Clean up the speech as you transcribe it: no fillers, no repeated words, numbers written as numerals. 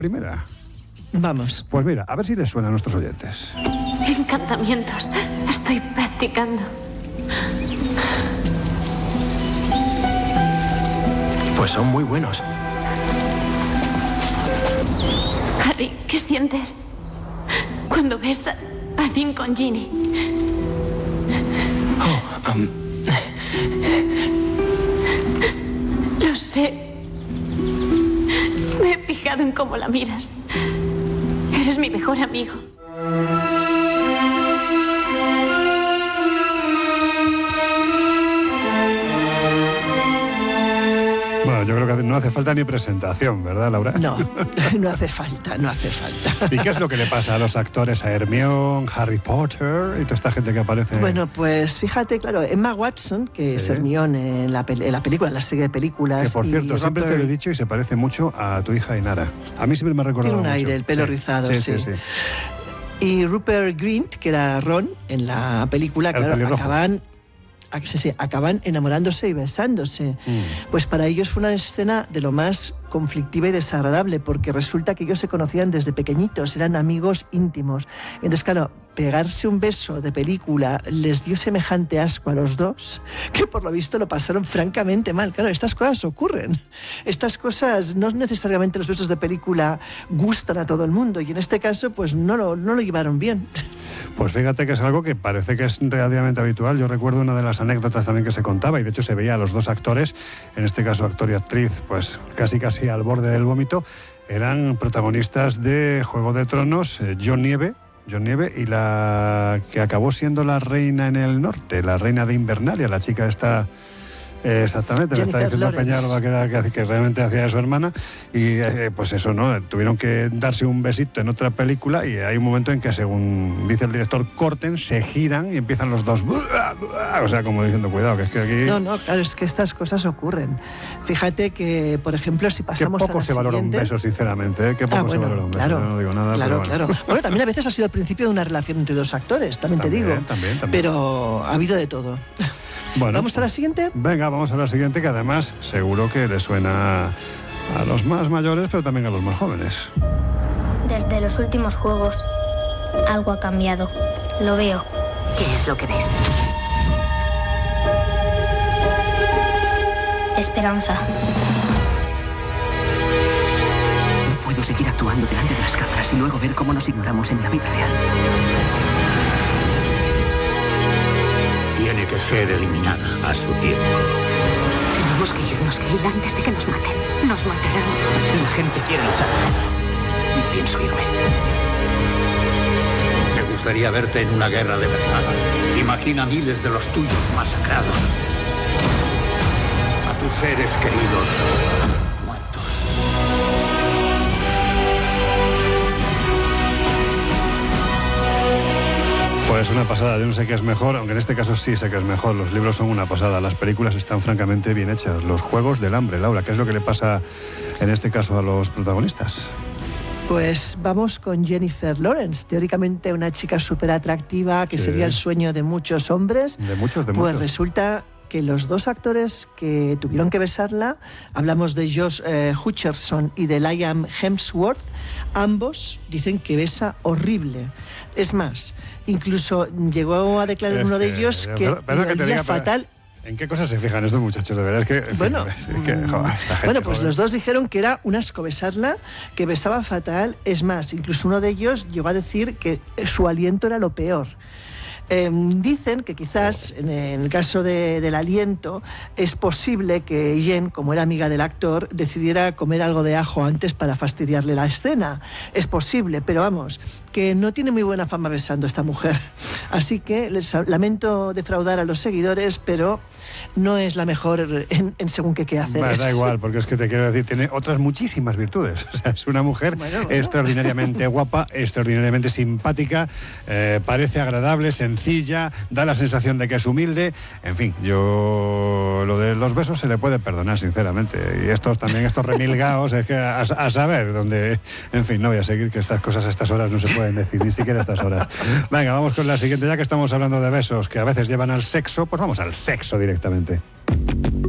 primera. Vamos. Pues mira, a ver si les suena a nuestros oyentes. Encantamientos. Estoy practicando. Pues son muy buenos. Harry, ¿qué sientes cuando ves a Dean con Ginny? Lo sé. Me he fijado en cómo la miras. Eres mi mejor amigo. Bueno, yo creo que no hace falta ni presentación, ¿verdad, Laura? No, no hace falta. ¿Y qué es lo que le pasa a los actores, a Hermione, Harry Potter y toda esta gente que aparece? Bueno, pues fíjate, claro, Emma Watson, que es Hermione en la película, en la serie de películas. Que por cierto, siempre Robert... te lo he dicho y se parece mucho a tu hija Inara. A mí siempre me ha recordado Tiene un mucho. aire, el pelo rizado, sí. Y Rupert Grint, que era Ron en la película, claro, acaban enamorándose y besándose. Pues para ellos fue una escena de lo más conflictiva y desagradable, porque resulta que ellos se conocían desde pequeñitos, eran amigos íntimos. Entonces, claro, pegarse un beso de película les dio semejante asco a los dos, que por lo visto lo pasaron francamente mal. Claro, estas cosas ocurren. Estas cosas, no necesariamente los besos de película gustan a todo el mundo, y en este caso, pues no lo llevaron bien. Pues fíjate que es algo que parece que es relativamente habitual. Yo recuerdo una de las anécdotas también que se contaba, y de hecho se veía a los dos actores, en este caso actor y actriz, pues casi al borde del vómito. Eran protagonistas de Juego de Tronos, John Nieve y la que acabó siendo la reina en el norte, la reina de Invernalia, la chica esta... Exactamente, le está diciendo Peñalba que realmente hacía de su hermana, y pues eso, ¿no? Tuvieron que darse un besito en otra película, y hay un momento en que, según dice el director, corten, se giran y empiezan los dos, o sea, como diciendo, cuidado, que es que aquí... No, claro, es que estas cosas ocurren. Fíjate que, por ejemplo, si pasamos a la siguiente... Qué poco se valora un beso, sinceramente, Qué poco se valora un beso, yo no digo nada. Claro, pero bueno. Bueno, también a veces ha sido el principio de una relación entre dos actores, también te digo. También. Pero ha habido de todo. Bueno, ¿vamos a la siguiente? Venga, vamos a la siguiente, que además seguro que le suena a los más mayores, pero también a los más jóvenes. Desde los últimos juegos, algo ha cambiado. Lo veo. ¿Qué es lo que ves? Esperanza. No puedo seguir actuando delante de las cámaras y luego ver cómo nos ignoramos en la vida real. Tiene que ser eliminada a su tiempo. Tenemos que irnos, Gale, antes de que nos maten. Nos matarán. La gente quiere luchar. Pienso irme. Me gustaría verte en una guerra de verdad. Imagina miles de los tuyos masacrados. A tus seres queridos muertos. Pues una pasada, yo no sé qué es mejor, aunque en este caso sí sé que es mejor. Los libros son una pasada, las películas están francamente bien hechas. Los Juegos del Hambre, Laura, ¿qué es lo que le pasa en este caso a los protagonistas? Pues vamos con Jennifer Lawrence, teóricamente una chica súper atractiva, que sería el sueño de muchos hombres. De muchos. Pues resulta que los dos actores que tuvieron que besarla, hablamos de Josh Hutcherson y de Liam Hemsworth, ambos dicen que besa horrible. Es más, incluso llegó a declarar uno de ellos que olía fatal. ¿En qué cosas se fijan estos muchachos? De verdad, es que... Bueno, esta gente, bueno, pues los dos dijeron que era un asco besarla, que besaba fatal. Es más, incluso uno de ellos llegó a decir que su aliento era lo peor. Dicen que quizás en el caso del aliento es posible que Jen, como era amiga del actor, decidiera comer algo de ajo antes para fastidiarle la escena. Es posible, pero vamos, que no tiene muy buena fama besando esta mujer. Así que lamento defraudar a los seguidores, pero no es la mejor en según qué hacer. Da igual, porque es que te quiero decir, tiene otras muchísimas virtudes. O sea, es una mujer extraordinariamente guapa, extraordinariamente simpática, parece agradable, sencilla, da la sensación de que es humilde. En fin, yo lo de los besos se le puede perdonar, sinceramente. Y estos remilgaos, es que a saber dónde... En fin, no voy a seguir, que estas cosas a estas horas no se pueden decir, ni siquiera a estas horas. Venga, vamos con la siguiente, ya que estamos hablando de besos que a veces llevan al sexo, pues vamos al sexo directamente.